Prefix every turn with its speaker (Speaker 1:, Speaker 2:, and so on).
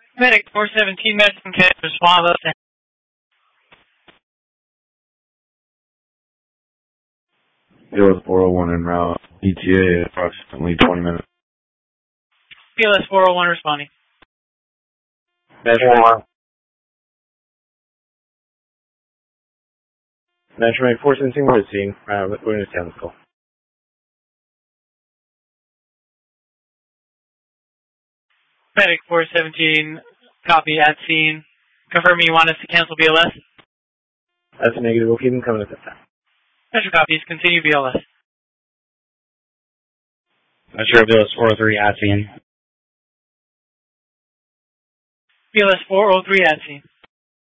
Speaker 1: Medic 417, medicine can respond.
Speaker 2: BLS 401 en route. ETA approximately 20 minutes.
Speaker 1: BLS 401 responding.
Speaker 2: Measurement. Measurement 417, we're seeing. We're going to stand the call.
Speaker 1: Medic 417, copy at scene. Confirming you want us to cancel BLS?
Speaker 2: That's a negative. We'll keep them coming at that time.
Speaker 1: Measure copies. Continue BLS.
Speaker 3: Measure BLS 403 at scene.
Speaker 1: BLS 403 at scene.